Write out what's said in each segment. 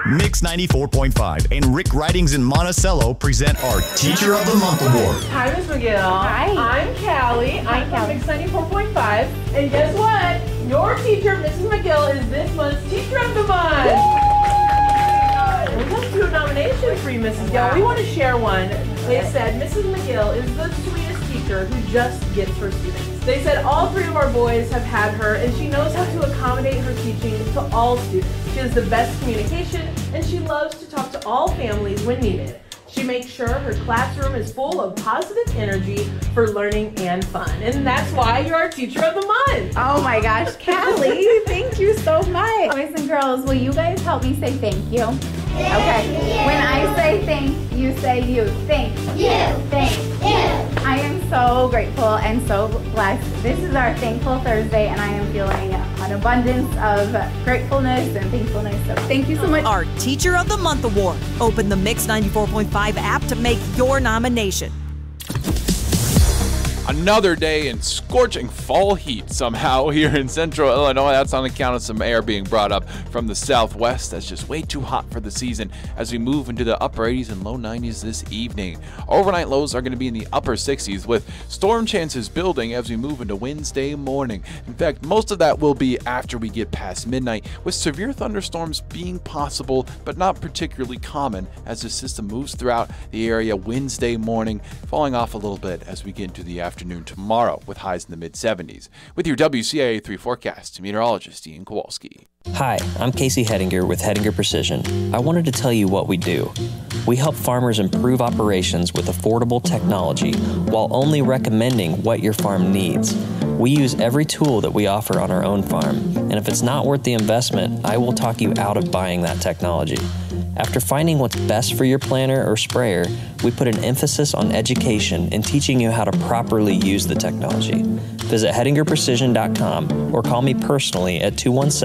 Mix 94.5 and Rick Ridings in Monticello present our Teacher of the Month Award. Hi, Miss McGill. Hi. I'm Callie. I'm from Mix 94.5. And guess what? Your teacher, Mrs. McGill, is this month's Teacher of the Month. Let's do a nomination for you, Mrs. McGill. We want to share one. They said Mrs. McGill is the sweetest teacher who just gets her students. They said all three of our boys have had her, and she knows how to accommodate her teaching to all students. She has the best communication, and she loves to talk to all families when needed. She makes sure her classroom is full of positive energy for learning and fun. And that's why you're our Teacher of the Month. Oh my gosh, Callie, thank you so much. Boys and girls, will you guys help me say thank you? Okay, when I say thank, you say you. Thank you. Thank you. I am so grateful and so blessed. This is our Thankful Thursday, and I am feeling an abundance of gratefulness and thankfulness. So thank you so much. Our Teacher of the Month Award. Open the Mix 94.5 app to make your nomination. Another day in scorching fall heat somehow here in central Illinois. That's on account of some air being brought up from the southwest. That's just way too hot for the season as we move into the upper 80s and low 90s this evening. Overnight lows are going to be in the upper 60s with storm chances building as we move into Wednesday morning. In fact, most of that will be after we get past midnight, with severe thunderstorms being possible but not particularly common as the system moves throughout the area Wednesday morning, falling off a little bit as we get into the afternoon tomorrow with highs in the mid-70s. With your WCIA 3 forecast, meteorologist Ian Kowalski. Hi, I'm Casey Hedinger with Hedinger Precision. I wanted to tell you what we do. We help farmers improve operations with affordable technology while only recommending what your farm needs. We use every tool that we offer on our own farm, and if it's not worth the investment, I will talk you out of buying that technology. After finding what's best for your planter or sprayer, we put an emphasis on education and teaching you how to properly use the technology. Visit HedingerPrecision.com or call me personally at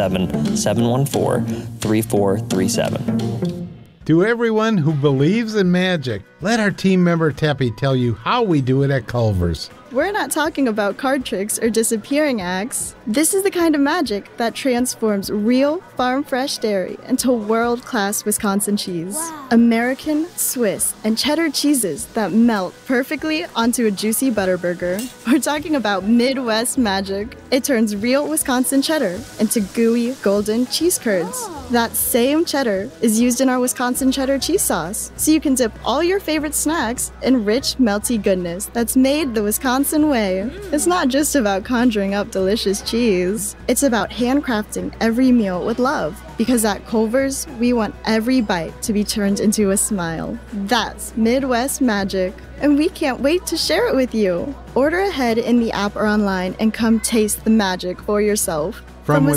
217-714-3437. To everyone who believes in magic, let our team member Teppy tell you how we do it at Culver's. We're not talking about card tricks or disappearing acts. This is the kind of magic that transforms real farm-fresh dairy into world-class Wisconsin cheese. Wow. American, Swiss, and cheddar cheeses that melt perfectly onto a juicy butter burger. We're talking about Midwest magic. It turns real Wisconsin cheddar into gooey, golden cheese curds. Oh. That same cheddar is used in our Wisconsin cheddar cheese sauce, so you can dip all your favorite snacks in rich, melty goodness that's made the Wisconsin way. It's not just about conjuring up delicious cheese. It's about handcrafting every meal with love. Because at Culver's, we want every bite to be turned into a smile. That's Midwest magic, and we can't wait to share it with you. Order ahead in the app or online and come taste the magic for yourself. From